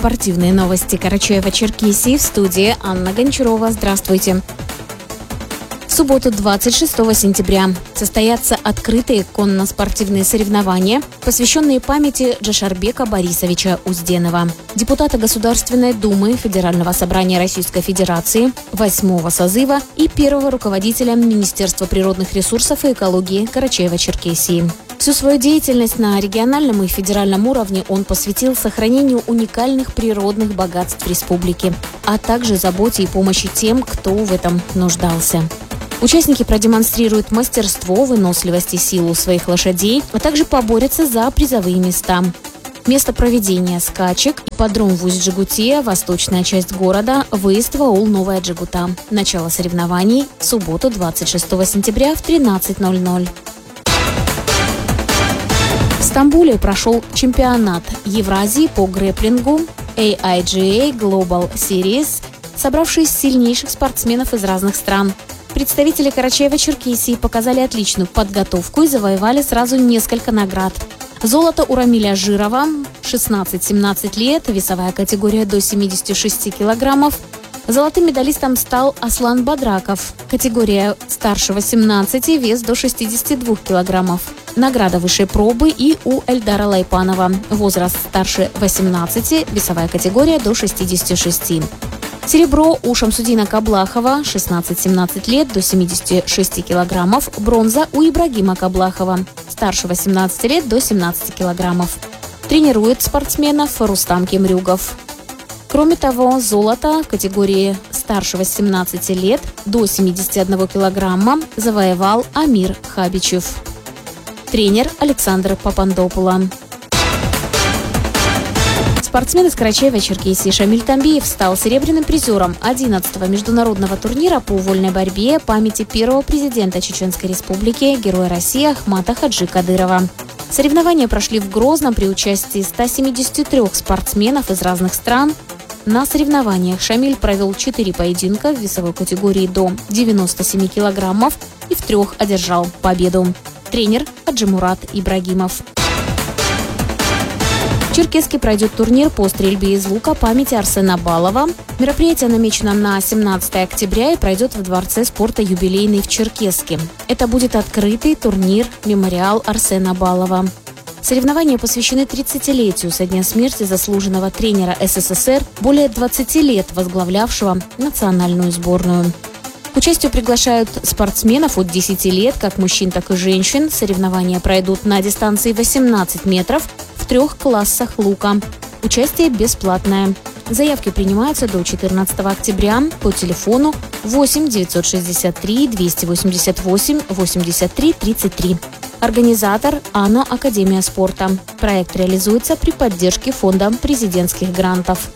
Спортивные новости Карачаева-Черкесии, в студии Анна Гончарова. Здравствуйте. В субботу 26 сентября состоятся открытые конно-спортивные соревнования, посвященные памяти Джашарбека Борисовича Узденова, депутата Государственной Думы Федерального собрания Российской Федерации 8-го созыва и первого руководителя Министерства природных ресурсов и экологии Карачаева-Черкесии. Всю свою деятельность на региональном и федеральном уровне он посвятил сохранению уникальных природных богатств республики, а также заботе и помощи тем, кто в этом нуждался. Участники продемонстрируют мастерство, выносливость и силу своих лошадей, а также поборются за призовые места. Место проведения скачек – ипподром в Усть-Джигуте, восточная часть города, выезд в аул Новая Джигута. Начало соревнований в субботу 26 сентября в 13:00. В Стамбуле прошел чемпионат Евразии по грэпплингу AIGA Global Series, собравший сильнейших спортсменов из разных стран. Представители Карачаева-Черкесии показали отличную подготовку и завоевали сразу несколько наград. Золото у Рамиля Жирова, 16-17 лет, весовая категория до 76 килограммов. Золотым медалистом стал Аслан Бадраков, категория старше 18, вес до 62 килограммов. Награда высшей пробы и у Эльдара Лайпанова, возраст старше 18, весовая категория до 66. Серебро у Шамсудина Каблахова, 16-17 лет, до 76 килограммов. Бронза у Ибрагима Каблахова, старше 18 лет, до 17 килограммов. Тренирует спортсменов Рустам Кемрюгов. Кроме того, золото категории старше 18 лет, до 71 килограмма завоевал Амир Хабичев. Тренер Александр Папандопула. Спортсмен из Карачаева-Черкесии Шамиль Тамбиев стал серебряным призером 11-го международного турнира по вольной борьбе памяти первого президента Чеченской Республики, героя России Ахмата Хаджи Кадырова. Соревнования прошли в Грозном при участии 173 спортсменов из разных стран. На соревнованиях Шамиль провел 4 поединка в весовой категории до 97 килограммов и в 3 одержал победу. Тренер Аджимурат Ибрагимов. В Черкесске пройдет турнир по стрельбе из лука памяти Арсена Балова. Мероприятие намечено на 17 октября и пройдет в Дворце спорта «Юбилейный» в Черкесске. Это будет открытый турнир «Мемориал Арсена Балова». Соревнования посвящены 30-летию со дня смерти заслуженного тренера СССР, более 20 лет возглавлявшего национальную сборную. К участию приглашают спортсменов от 10 лет, как мужчин, так и женщин. Соревнования пройдут на дистанции 18 метров в 3 классах лука. Участие бесплатное. Заявки принимаются до 14 октября по телефону 8 963 288 83 33. Организатор АНО Академия спорта. Проект реализуется при поддержке Фонда президентских грантов.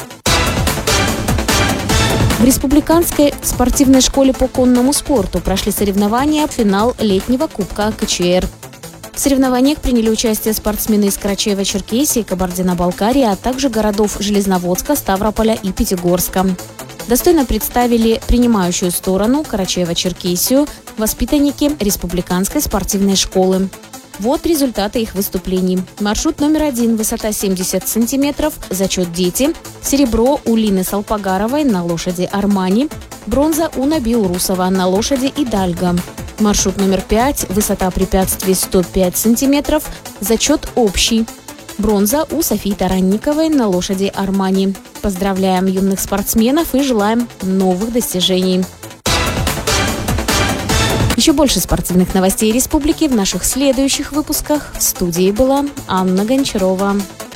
В Республиканской спортивной школе по конному спорту прошли соревнования финал летнего Кубка КЧР. В соревнованиях приняли участие спортсмены из Карачаева-Черкесии, Кабардино-Балкарии, а также городов Железноводска, Ставрополя и Пятигорска. Достойно представили принимающую сторону Карачаева-Черкесию воспитанники Республиканской спортивной школы. Вот результаты их выступлений. Маршрут номер 1, высота 70 сантиметров, зачет дети. Серебро у Лины Салпагаровой на лошади Армани. Бронза у Набил Русова на лошади Идальго. Маршрут номер 5, высота препятствий 105 сантиметров, зачет общий. Бронза у Софии Таранниковой на лошади Армани. Поздравляем юных спортсменов и желаем новых достижений. Еще больше спортивных новостей республики в наших следующих выпусках. В студии была Анна Гончарова.